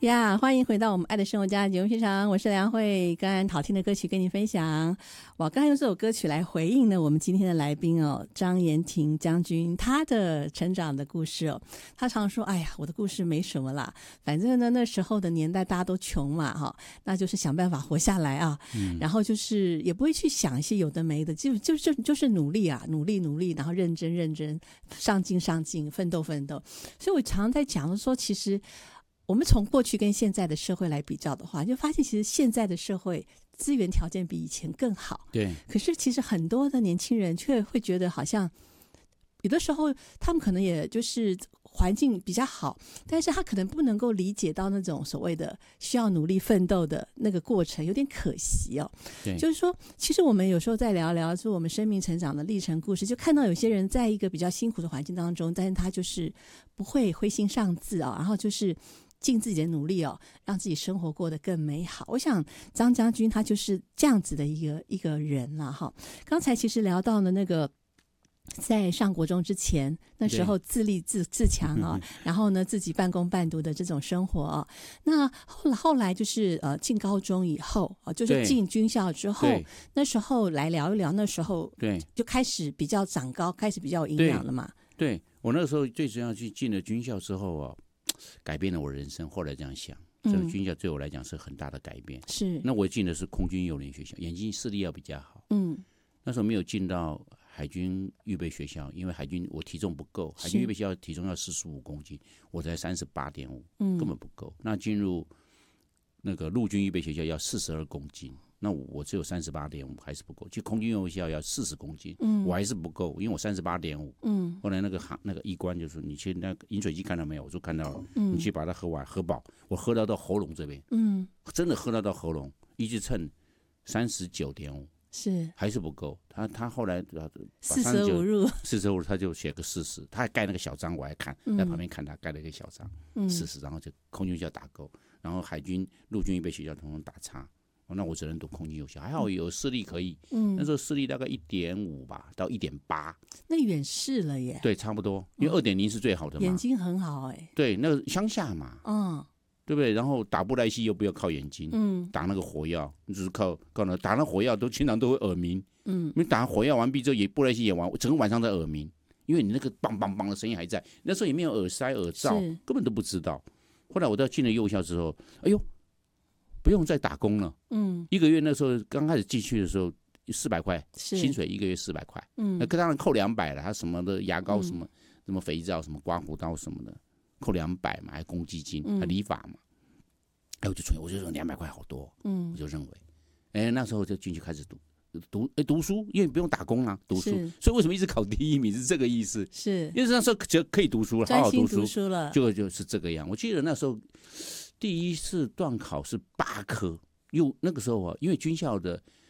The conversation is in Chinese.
呀，欢迎回到我们爱的生活家节目现场，我是梁慧，刚刚好听的歌曲跟你分享。我刚才用这首歌曲来回应呢我们今天的来宾哦，张延廷将军他的成长的故事哦。他常说，哎呀，我的故事没什么啦，反正呢那时候的年代大家都穷嘛哈，那就是想办法活下来啊，然后就是也不会去想一些有的没的，就是努力啊，努力，然后认真，上进，奋斗。所以我常常在讲说，其实我们从过去跟现在的社会来比较的话，就发现其实现在的社会资源条件比以前更好。 对。 可是其实很多的年轻人却会觉得好像有的时候他们可能也就是环境比较好，但是他可能不能够理解到那种所谓的需要努力奋斗的那个过程，有点可惜哦。就是说其实我们有时候在聊说我们生命成长的历程故事，就看到有些人在一个比较辛苦的环境当中，但是他就是不会灰心丧志啊，然后就是尽自己的努力哦，让自己生活过得更美好。我想张将军他就是这样子的一个人啦哈。刚才其实聊到了那个在上国中之前，那时候自立自强啊，然后呢自己半工半读的这种生活啊。那后来就是进高中以后啊，就是进军校之后，那时候来聊一聊，那时候就开始比较长高，开始比较有营养了嘛。 对，我那个时候最主要去进了军校之后啊，改变了我人生。后来这样想，这个军校对我来讲是很大的改变。 是， 那我进的是空军幼年学校，眼睛视力要比较好。那时候没有进到海军预备学校，因为海军我体重不够，海军预备学校体重要45公斤，我才38.5，根本不够。那进入那个陆军预备学校要42公斤，那我只有38.5，还是不够。去空军幼学校要40公斤，我还是不够，因为我38.5。后来那个医官就说：“你去那个饮水机看到没有？”我说看到了。你去把它喝完，喝饱。我喝到喉咙这边，真的喝到喉咙，一直称39.5。是还是不够，他后来 45入 ，45他就写个40，他还盖那个小章，我还看，在旁边看他盖了一个小章，40，然后就空军校打勾，然后海军、陆军预备学校统统打叉，那我只能读空军幼校，还好有视力可以，那时候视力大概1.5吧到1.8， 那远视了耶， 对，差不多，因为2.0是最好的嘛， 眼睛很好哎， 对，那个乡下嘛，对不对？然后打布袋戏又不要靠眼睛，打那个火药，就是靠那打那火药都经常都会耳鸣，因为打火药完毕之后也布袋戏演完，整个晚上在耳鸣，因为你那个梆梆梆的声音还在。那时候也没有耳塞耳罩，根本都不知道。后来我到进了幼校之后，哎呦，不用再打工了，一个月那时候刚开始进去的时候400块，薪水一个月400块，那当然扣200了，他什么的牙膏什么肥皂什么刮胡刀什么的。扣200嘛，还公积金，还理发嘛，我就说200块好多，我就认为，那时候就进去开始读书，因为不用打工啊，读书，所以为什么一直考第1名是这个意思，是因为那时候可以读书了，好好读书了，就是这个样。我记得那时候第一次段考是8科，那个时候啊，因为军校的